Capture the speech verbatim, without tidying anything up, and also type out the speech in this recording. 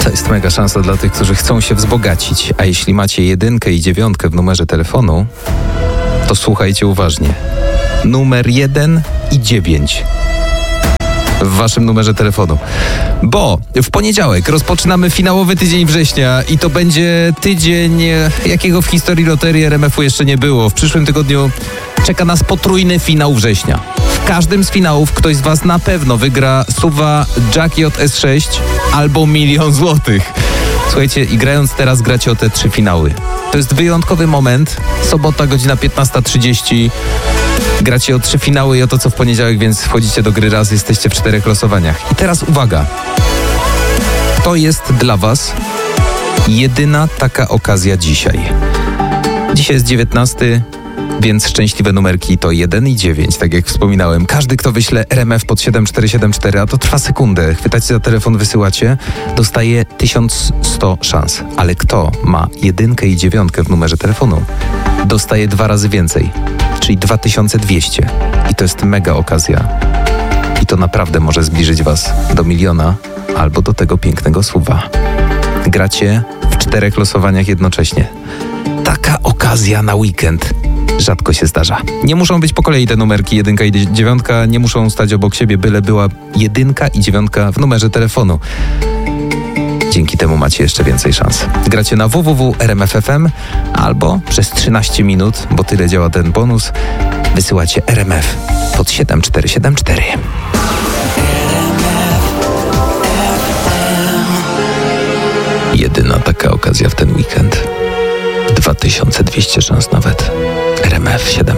To jest mega szansa dla tych, którzy chcą się wzbogacić. A jeśli macie jedynkę i dziewiątkę w numerze telefonu, to słuchajcie uważnie. Numer jeden i dziewięć w waszym numerze telefonu. Bo w poniedziałek rozpoczynamy finałowy tydzień września i to będzie tydzień, jakiego w historii loterii R M F-u jeszcze nie było. W przyszłym tygodniu czeka nas potrójny finał września. W każdym z finałów ktoś z was na pewno wygra suwa Jack J S sześć albo milion złotych. Słuchajcie, i grając teraz gracie o te trzy finały. To jest wyjątkowy moment. Sobota, godzina piętnasta trzydzieści. Gracie o trzy finały i o to, co w poniedziałek, więc wchodzicie do gry raz, jesteście w czterech losowaniach. I teraz uwaga. To jest dla was jedyna taka okazja dzisiaj. Dzisiaj jest dziewiętnasty, więc szczęśliwe numerki to jeden i dziewięć, tak jak wspominałem. Każdy, kto wyśle R M F pod siedem cztery siedem cztery, a to trwa sekundę, chwytacie za telefon, wysyłacie, dostaje tysiąc sto szans. Ale kto ma jedynkę i dziewiątkę w numerze telefonu, dostaje dwa razy więcej, czyli dwa tysiące dwieście. I to jest mega okazja. I to naprawdę może zbliżyć was do miliona albo do tego pięknego słowa. Gracie w czterech losowaniach jednocześnie. Taka okazja na weekend rzadko się zdarza. Nie muszą być po kolei te numerki, jedynka i dziewiątka, nie muszą stać obok siebie, byle była jedynka i dziewiątka w numerze telefonu. Dzięki temu macie jeszcze więcej szans. Gracie na w w w kropka r m f kropka f m albo przez trzynaście minut, bo tyle działa ten bonus, wysyłacie R M F pod siedem cztery siedem cztery. Jedyna taka okazja w ten weekend. dwa tysiące dwieście szans nawet. R M F siedem